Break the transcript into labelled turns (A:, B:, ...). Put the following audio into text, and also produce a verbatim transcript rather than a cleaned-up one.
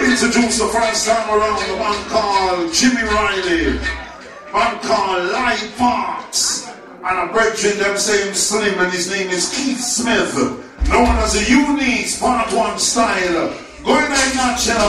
A: Introduce the first time around the man called Jimmy Riley, man called Light Parks, and a brethren them say him slim and his name is Keith Smith, known as a unique part one style. Going in a nutshell.